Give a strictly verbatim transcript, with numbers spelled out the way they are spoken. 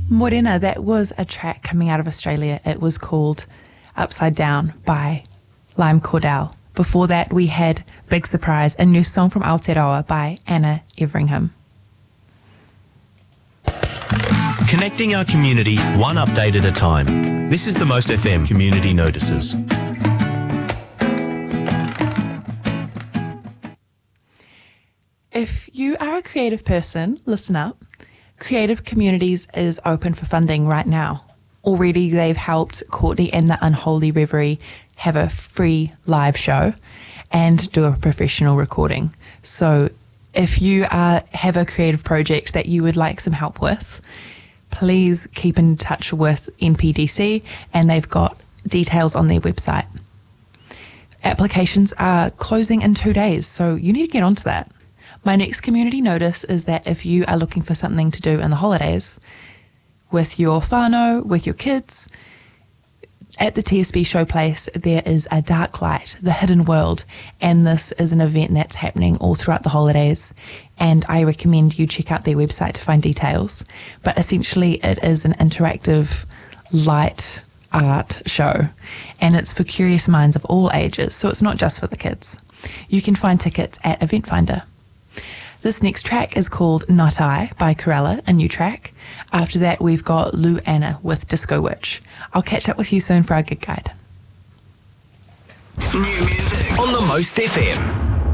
Morena, that was a track coming out of Australia. It was called Upside Down by Lime Cordell. Before that, we had Big Surprise, a new song from Aotearoa by Anna Everingham. Connecting our community one update at a time. This is the Most F M Community Notices. If you are a creative person, listen up. Creative Communities is open for funding right now. Already they've helped Courtney and the Unholy Reverie have a free live show and do a professional recording. So if you are, have a creative project that you would like some help with, please keep in touch with N P D C, and they've got details on their website. Applications are closing in two days, so you need to get onto that. My next community notice is that if you are looking for something to do in the holidays with your whānau, with your kids, at the T S B Showplace there is a Dark Light, The Hidden World, and this is an event that's happening all throughout the holidays, and I recommend you check out their website to find details. But essentially it is an interactive light art show, and it's for curious minds of all ages, so it's not just for the kids. You can find tickets at Event Finder. This next track is called Not I by Corella, a new track. After that, we've got Lou Anna with Disco Witch. I'll catch up with you soon for our gig guide. New music on the Most F M.